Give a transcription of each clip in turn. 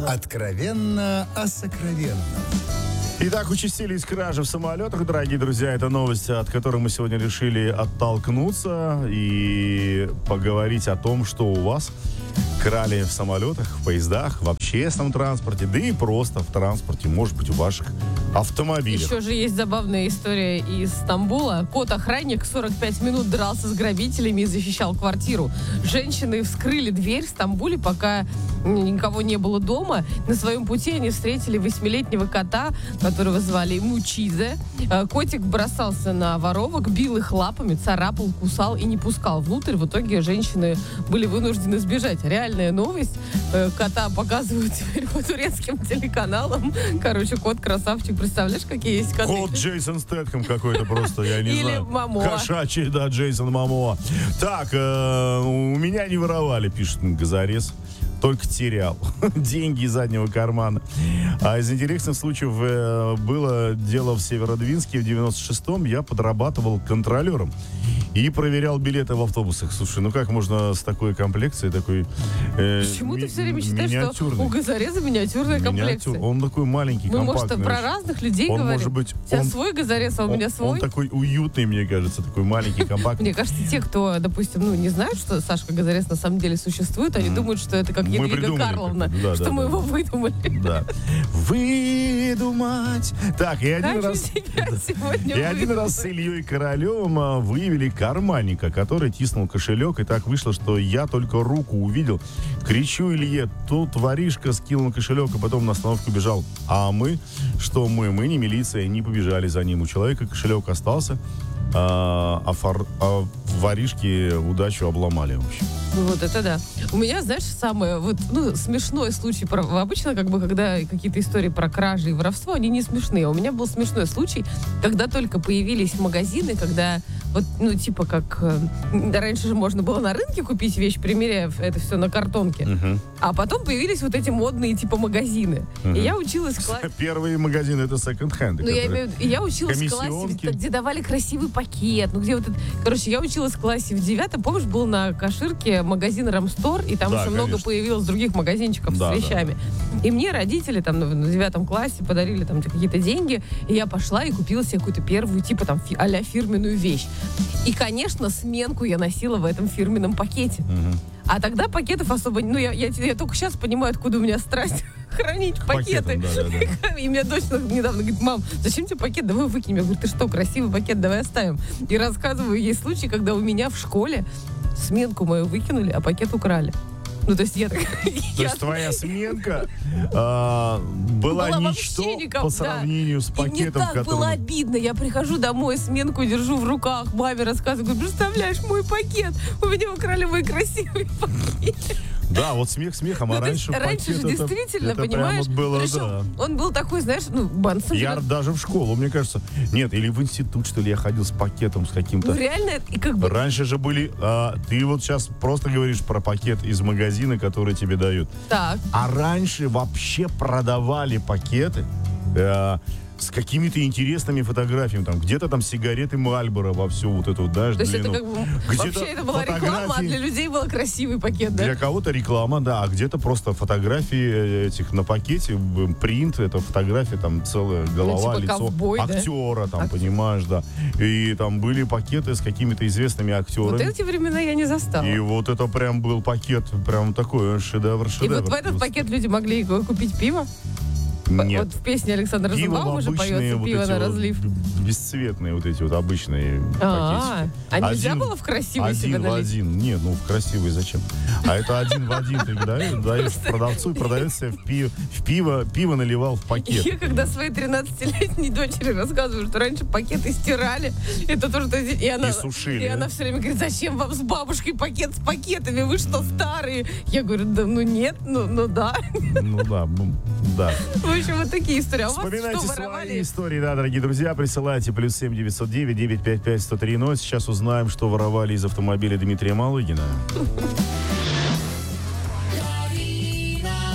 Откровенно о сокровенном. Итак, участились кражи в самолетах, дорогие друзья. Это новость, от которой мы сегодня решили оттолкнуться и поговорить о том, что у вас крали в самолетах, в поездах, в общественном транспорте, да и просто в транспорте, может быть, у ваших автомобилях. Еще же есть забавная история из Стамбула. Кот-охранник 45 минут дрался с грабителями и защищал квартиру. Женщины вскрыли дверь в Стамбуле, пока никого не было дома. На своем пути они встретили 8-летнего кота, которого звали Мучизе. Котик бросался на воровок, бил их лапами, царапал, кусал и не пускал внутрь. В итоге женщины были вынуждены сбежать. Реальная новость. Кота показывают теперь по турецким телеканалам. Короче, кот красавчик. Представляешь, какие есть коты? Кот Джейсон Стэтхэм какой-то просто, я не знаю. Или Момоа. Кошачий, да, Джейсон Момоа. Так, у меня не воровали, пишет Газорез. Только терял деньги из заднего кармана. А из интересных случаев было дело в Северодвинске. В 96-м я подрабатывал контролером и проверял билеты в автобусах. Слушай, ну как можно с такой комплекцией, такой Почему ты все время считаешь, что у Газореза миниатюрная комплекция? Он такой маленький, Мы, компактный. может, про разных людей он говорим? Может быть, у тебя свой Газорез, а у меня свой? Он такой уютный, мне кажется, такой маленький, компактный. Мне кажется, те, кто, допустим, не знают, что Сашка Газорез на самом деле существует, они думают, что это как Едвига Карловна, что мы его выдумали. Да. Выдумать. Так, и один раз с Ильей Королевым выявили карманника, который тиснул кошелек, и так вышло, что я только руку увидел. Кричу Илье, тут воришка скинул кошелек, а потом на остановку бежал. А мы, что мы не милиция, не побежали за ним. У человека кошелек остался, а воришки удачу обломали, в общем. Вот это да. У меня, знаешь, самое смешной случай. Обычно, когда какие-то истории про кражи и воровство, они не смешные. У меня был смешной случай, когда только появились магазины, когда раньше же можно было на рынке купить вещь, примеряя это все на картонке. А потом появились вот эти модные магазины. И я училась в классе... Первые магазины — это секонд-хенды. Я училась в классе, где давали красивый пакет. Я училась в классе в 9-м. Помнишь, был на Каширке магазин Рамстор, и там еще много появилось других магазинчиков с вещами. И мне родители в 9 классе подарили какие-то деньги, и я пошла и купила себе какую-то первую, а-ля фирменную вещь. И, конечно, сменку я носила в этом фирменном пакете. А тогда пакетов особо... Я только сейчас понимаю, откуда у меня страсть хранить пакеты. Да. И меня дочь недавно говорит: мам, зачем тебе пакет? Давай выкинем. Я говорю: ты что, красивый пакет, давай оставим. И рассказываю ей случай, когда у меня в школе сменку мою выкинули, а пакет украли. То есть я такая... То есть твоя сменка была ничто по сравнению с пакетом, и мне так было обидно. Я прихожу домой, сменку держу в руках, маме рассказываю, говорю: представляешь, мой пакет, у меня украли мой красивый пакет. Да, вот смех смехом, а раньше же действительно, понимаешь, было, он был такой, знаешь, банцем. Я даже в школу, мне кажется, нет, или в институт, что ли, я ходил с пакетом, с каким-то. Реально, и Раньше же были, ты вот сейчас просто говоришь про пакет из магазина, который тебе дают. Так. А раньше вообще продавали пакеты с какими-то интересными фотографиями. Где-то сигареты Мальборо во всю вот эту То есть это вообще это была реклама, а для людей был красивый пакет, да? Для кого-то реклама, да, а где-то просто фотографии этих на пакете, принт, это фотография, целая голова, лицо ковбой, актера, понимаешь, да. И были пакеты с какими-то известными актерами. Вот эти времена я не застала. И вот это прям был пакет, прям такой шедевр. И вот в этот пакет люди могли купить пиво? Нет. Вот в песне Александра Розенбаума уже поется «Пиво на разлив». Бесцветные обычные пакетики. А нельзя было в красивый себе налить? Один в один. Нет, в красивый зачем? А это один в один ты даешь продавцу, и продавец себе в пиво наливал в пакет. Я когда своей 13-летней дочери рассказываю, что раньше пакеты стирали, это тоже... И сушили. И она все время говорит: зачем вам с бабушкой пакет с пакетами? Вы что, старые? Я говорю: да нет, да. Да. В общем, вот такие истории. А у вас вспоминайте что, воровали? свои истории, да, дорогие друзья. Присылайте +7 909 955 103 0. Сейчас узнаем, что воровали из автомобиля Дмитрия Малыгина.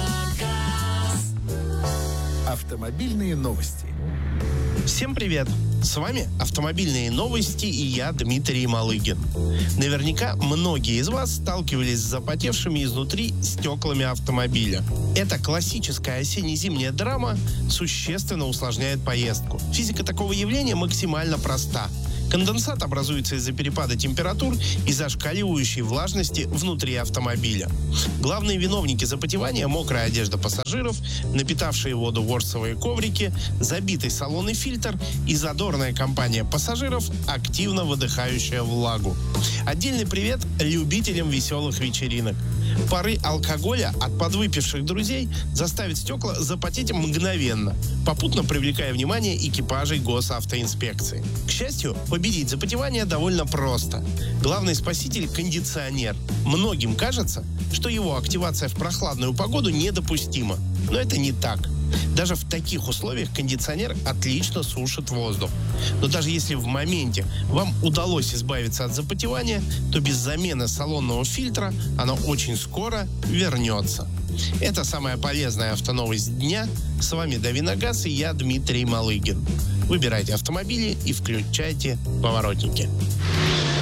Автомобильные новости. Всем привет! С вами автомобильные новости и я, Дмитрий Малыгин. Наверняка многие из вас сталкивались с запотевшими изнутри стеклами автомобиля. Эта классическая осенне-зимняя драма существенно усложняет поездку. Физика такого явления максимально проста. Конденсат образуется из-за перепада температур и зашкаливающей влажности внутри автомобиля. Главные виновники запотевания – мокрая одежда пассажиров, напитавшие воду ворсовые коврики, забитый салонный фильтр и задорная компания пассажиров, активно выдыхающая влагу. Отдельный привет любителям веселых вечеринок. Пары алкоголя от подвыпивших друзей заставят стекла запотеть мгновенно, попутно привлекая внимание экипажей госавтоинспекции. К счастью, победить запотевание довольно просто. Главный спаситель – кондиционер. Многим кажется, что его активация в прохладную погоду недопустима. Но это не так. Даже в таких условиях кондиционер отлично сушит воздух. Но даже если в моменте вам удалось избавиться от запотевания, то без замены салонного фильтра оно очень скоро вернется. Это самая полезная автоновость дня. С вами Давиногаз и я, Дмитрий Малыгин. Выбирайте автомобили и включайте поворотники.